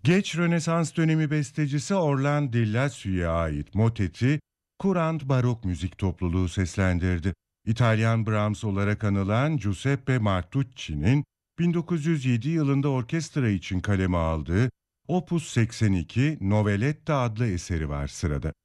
Geç Rönesans dönemi bestecisi Orlan Di Lasso'ya ait moteti, Kurant Barok Müzik Topluluğu seslendirdi. İtalyan Brahms olarak anılan Giuseppe Martucci'nin 1907 yılında orkestra için kaleme aldığı Opus 82 Noveletta adlı eseri var sırada.